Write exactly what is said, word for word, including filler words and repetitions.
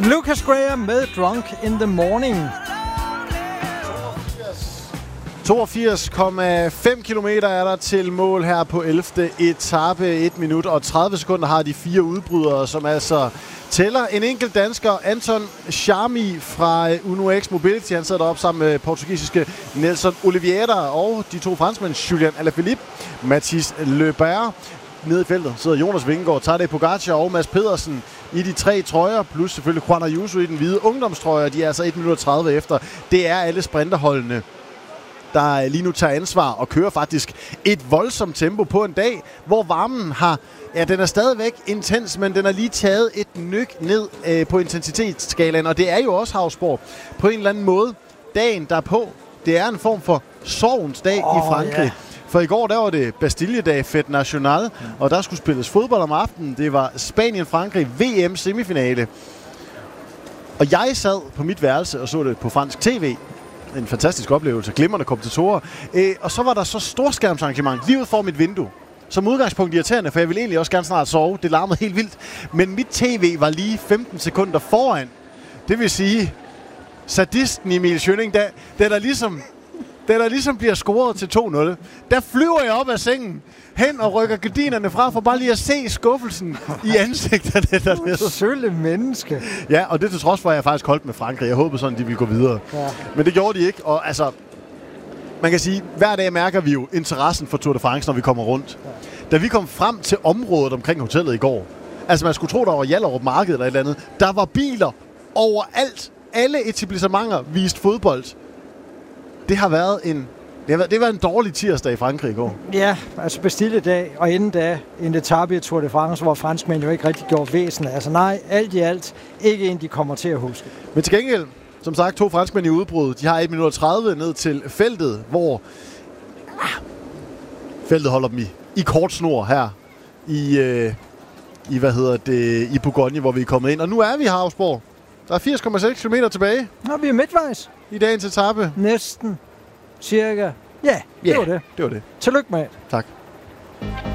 Lucas Graham med Drunk in the Morning. toogfirs komma fem kilometer er der til mål her på ellevte etape. et minut og tredive sekunder har de fire udbrydere, som altså tæller. En enkelt dansker, Anton Charmi fra Uno X Mobility. Han sidder deroppe sammen med portugisiske Nelson Oliveira og de to franskmænd, Julian Alaphilippe, Mathis Lebert. Nede i feltet sidder Jonas Vingegaard, Tadej Pogacar og Mads Pedersen i de tre trøjer, plus selvfølgelig Juan Ayuso i den hvide ungdomstrøje. De er altså et minut og tredive efter. Det er alle sprinterholdene, der lige nu tager ansvar og kører faktisk et voldsomt tempo på en dag, hvor varmen har, ja, den er stadigvæk intens, men den har lige taget et nyk ned øh, på intensitetsskalaen, og det er jo også Hausborg på en eller anden måde. Dagen derpå, det er en form for sorgens dag oh, i Frankrig. Yeah. For i går, der var det Bastille-dag, Fête Nationale, mm. og der skulle spilles fodbold om aftenen. Det var Spanien-Frankrig V M-semifinale. Og jeg sad på mit værelse og så det på fransk tv. En fantastisk oplevelse, glimrende kommentatorer. Øh, og så var der så storskærmsarrangement lige ud for mit vindue. Som udgangspunkt irriterende, for jeg ville egentlig også gerne snart sove. Det larmede helt vildt. Men mit tv var lige femten sekunder foran. Det vil sige, sadisten Emil Schønning, der, der, der ligesom... Da der ligesom bliver scoret til to nul, der flyver jeg op af sengen, hen og rykker gardinerne fra, for bare lige at se skuffelsen i ansigterne dernede. Sølle menneske. Ja, og det til trods for, at jeg faktisk holdt med Frankrig. Jeg håbede sådan, de ville gå videre. Ja. Men det gjorde de ikke, og altså... Man kan sige, hver dag mærker vi jo interessen for Tour de France, når vi kommer rundt. Ja. Da vi kom frem til området omkring hotellet i går, altså man skulle tro, der var Hjallerup Marked eller et eller andet, der var biler overalt. Alle etablissementer viste fodbold. Det har været en, det har været, det var en dårlig tirsdag i Frankrig i går. Ja, altså Bastille-dag, og inden da en etape i Tour de France, hvor franskmænd jo ikke rigtig gjorde væsen. Altså nej, alt i alt, ikke en, de kommer til at huske. Men til gengæld, som sagt, to franskmænd i udbrud. De har et minut og tredive ned til feltet, hvor ah, feltet holder dem i, i kort snor her i, øh, i, hvad hedder det, i Bourgogne, hvor vi er kommet ind. Og nu er vi i Hausborg. Der er firs komma seks kilometer tilbage. Nå, vi er midtvejs. I dagens etape. Næsten. Cirka. Ja, det yeah, var det. det var det. Tillykke med. Tak.